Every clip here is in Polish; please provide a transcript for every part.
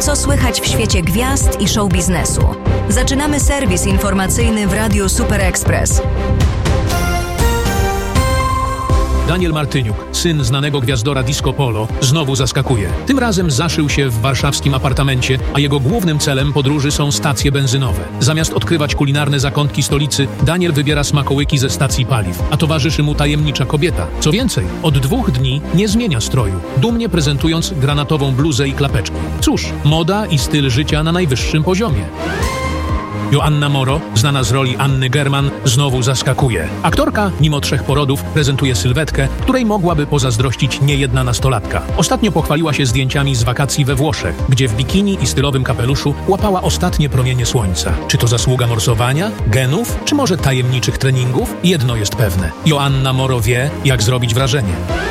Co słychać w świecie gwiazd i show biznesu? Zaczynamy serwis informacyjny w Radiu Super Express. Daniel Martyniuk, syn znanego gwiazdora disco polo, znowu zaskakuje. Tym razem zaszył się w warszawskim apartamencie, a jego głównym celem podróży są stacje benzynowe. Zamiast odkrywać kulinarne zakątki stolicy, Daniel wybiera smakołyki ze stacji paliw, a towarzyszy mu tajemnicza kobieta. Co więcej, od 2 dni nie zmienia stroju, dumnie prezentując granatową bluzę i klapeczki. Cóż, moda i styl życia na najwyższym poziomie. Joanna Moro, znana z roli Anny German, znowu zaskakuje. Aktorka, mimo 3 porodów, prezentuje sylwetkę, której mogłaby pozazdrościć niejedna nastolatka. Ostatnio pochwaliła się zdjęciami z wakacji we Włoszech, gdzie w bikini i stylowym kapeluszu łapała ostatnie promienie słońca. Czy to zasługa morsowania, genów, czy może tajemniczych treningów? Jedno jest pewne. Joanna Moro wie, jak zrobić wrażenie.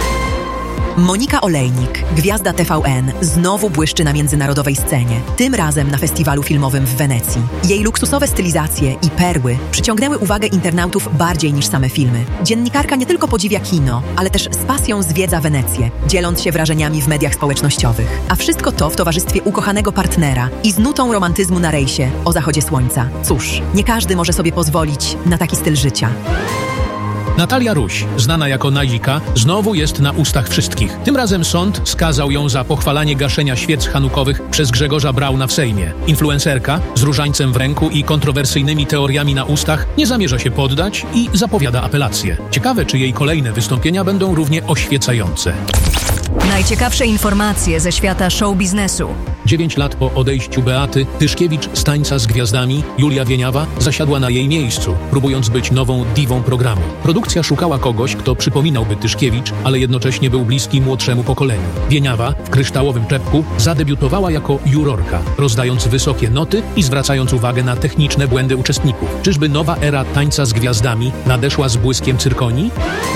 Monika Olejnik, gwiazda TVN, znowu błyszczy na międzynarodowej scenie. Tym razem na festiwalu filmowym w Wenecji. Jej luksusowe stylizacje i perły przyciągnęły uwagę internautów bardziej niż same filmy. Dziennikarka nie tylko podziwia kino, ale też z pasją zwiedza Wenecję, dzieląc się wrażeniami w mediach społecznościowych. A wszystko to w towarzystwie ukochanego partnera i z nutą romantyzmu na rejsie o zachodzie słońca. Cóż, nie każdy może sobie pozwolić na taki styl życia. Natalia Ruś, znana jako Nazika, znowu jest na ustach wszystkich. Tym razem sąd skazał ją za pochwalanie gaszenia świec chanukowych przez Grzegorza Brauna w Sejmie. Influencerka z różańcem w ręku i kontrowersyjnymi teoriami na ustach nie zamierza się poddać i zapowiada apelację. Ciekawe, czy jej kolejne wystąpienia będą równie oświecające. Najciekawsze informacje ze świata show biznesu. 9 lat po odejściu Beaty, Tyszkiewicz z Tańca z Gwiazdami, Julia Wieniawa, zasiadła na jej miejscu, próbując być nową diwą programu. Produkcja szukała kogoś, kto przypominałby Tyszkiewicz, ale jednocześnie był bliski młodszemu pokoleniu. Wieniawa w kryształowym czepku zadebiutowała jako jurorka, rozdając wysokie noty i zwracając uwagę na techniczne błędy uczestników. Czyżby nowa era Tańca z Gwiazdami nadeszła z błyskiem cyrkonii?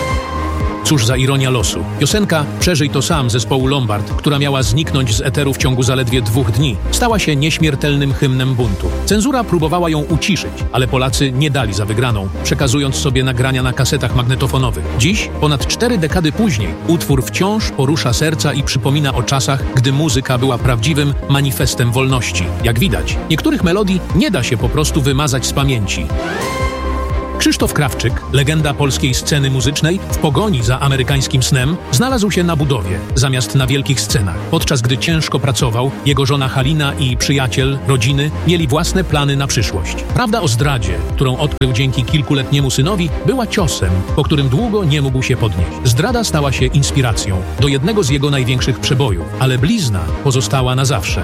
Cóż za ironia losu. Piosenka Przeżyj to sam zespołu Lombard, która miała zniknąć z eteru w ciągu zaledwie 2 dni, stała się nieśmiertelnym hymnem buntu. Cenzura próbowała ją uciszyć, ale Polacy nie dali za wygraną, przekazując sobie nagrania na kasetach magnetofonowych. Dziś, ponad 4 dekady później, utwór wciąż porusza serca i przypomina o czasach, gdy muzyka była prawdziwym manifestem wolności. Jak widać, niektórych melodii nie da się po prostu wymazać z pamięci. Krzysztof Krawczyk, legenda polskiej sceny muzycznej, w pogoni za amerykańskim snem, znalazł się na budowie, zamiast na wielkich scenach. Podczas gdy ciężko pracował, jego żona Halina i przyjaciel, rodziny, mieli własne plany na przyszłość. Prawda o zdradzie, którą odkrył dzięki kilkuletniemu synowi, była ciosem, po którym długo nie mógł się podnieść. Zdrada stała się inspiracją do jednego z jego największych przebojów, ale blizna pozostała na zawsze.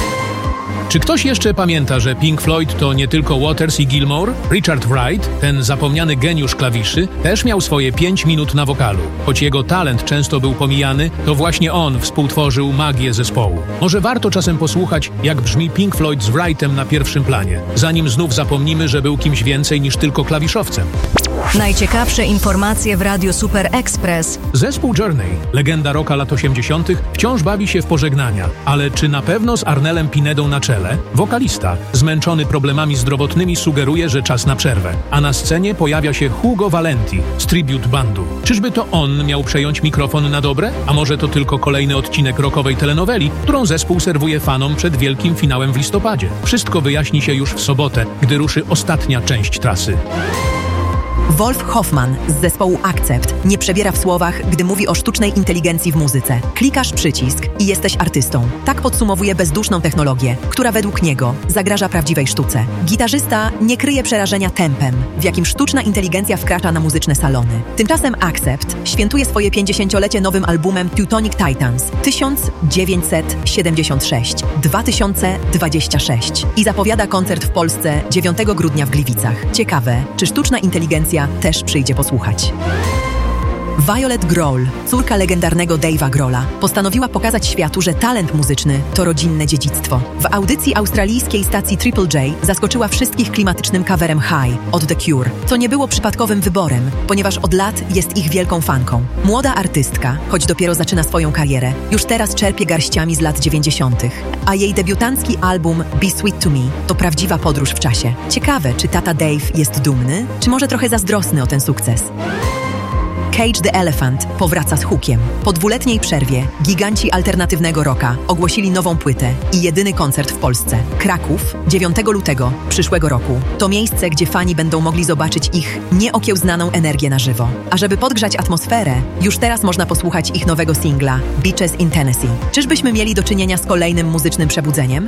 Czy ktoś jeszcze pamięta, że Pink Floyd to nie tylko Waters i Gilmour? Richard Wright, ten zapomniany geniusz klawiszy, też miał swoje 5 minut na wokalu. Choć jego talent często był pomijany, to właśnie on współtworzył magię zespołu. Może warto czasem posłuchać, jak brzmi Pink Floyd z Wrightem na pierwszym planie, zanim znów zapomnimy, że był kimś więcej niż tylko klawiszowcem. Najciekawsze informacje w Radiu Super Express. Zespół Journey, legenda rocka lat 80., wciąż bawi się w pożegnania. Ale czy na pewno z Arnelem Pinedą na czele? Wokalista, zmęczony problemami zdrowotnymi, sugeruje, że czas na przerwę. A na scenie pojawia się Hugo Valenti z tribute bandu. Czyżby to on miał przejąć mikrofon na dobre? A może to tylko kolejny odcinek rockowej telenoweli, którą zespół serwuje fanom przed wielkim finałem w listopadzie? Wszystko wyjaśni się już w sobotę, gdy ruszy ostatnia część trasy. Wolf Hoffman z zespołu Accept nie przebiera w słowach, gdy mówi o sztucznej inteligencji w muzyce. Klikasz przycisk i jesteś artystą. Tak podsumowuje bezduszną technologię, która według niego zagraża prawdziwej sztuce. Gitarzysta nie kryje przerażenia tempem, w jakim sztuczna inteligencja wkracza na muzyczne salony. Tymczasem Accept świętuje swoje 50-lecie nowym albumem Teutonic Titans 1976-2026 i zapowiada koncert w Polsce 9 grudnia w Gliwicach. Ciekawe, czy sztuczna inteligencja też przyjdzie posłuchać. Violet Grohl, córka legendarnego Dave'a Grohla, postanowiła pokazać światu, że talent muzyczny to rodzinne dziedzictwo. W audycji australijskiej stacji Triple J zaskoczyła wszystkich klimatycznym coverem High od The Cure, co nie było przypadkowym wyborem, ponieważ od lat jest ich wielką fanką. Młoda artystka, choć dopiero zaczyna swoją karierę, już teraz czerpie garściami z lat 90., a jej debiutancki album Be Sweet to Me to prawdziwa podróż w czasie. Ciekawe, czy tata Dave jest dumny, czy może trochę zazdrosny o ten sukces. Cage the Elephant powraca z hukiem. Po 2-letniej przerwie giganci alternatywnego rocka ogłosili nową płytę i jedyny koncert w Polsce. Kraków, 9 lutego przyszłego roku. To miejsce, gdzie fani będą mogli zobaczyć ich nieokiełznaną energię na żywo. A żeby podgrzać atmosferę, już teraz można posłuchać ich nowego singla Beaches in Tennessee. Czyżbyśmy mieli do czynienia z kolejnym muzycznym przebudzeniem?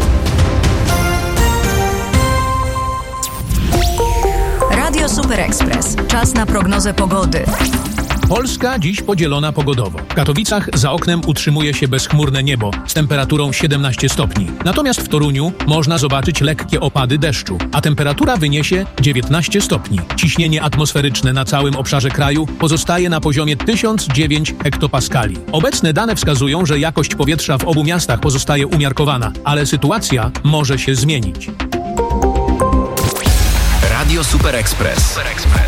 Radio Super Express. Czas na prognozę pogody. Polska dziś podzielona pogodowo. W Katowicach za oknem utrzymuje się bezchmurne niebo z temperaturą 17 stopni. Natomiast w Toruniu można zobaczyć lekkie opady deszczu, a temperatura wyniesie 19 stopni. Ciśnienie atmosferyczne na całym obszarze kraju pozostaje na poziomie 1009 hektopaskali. Obecne dane wskazują, że jakość powietrza w obu miastach pozostaje umiarkowana, ale sytuacja może się zmienić. Radio Super Express.